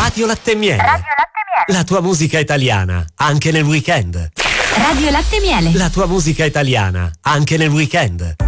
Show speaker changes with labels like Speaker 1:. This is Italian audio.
Speaker 1: Radio Latte e Miele.
Speaker 2: Radio Latte e Miele.
Speaker 1: La tua musica italiana, anche nel weekend.
Speaker 2: Radio Latte e Miele.
Speaker 1: La tua musica italiana, anche nel weekend.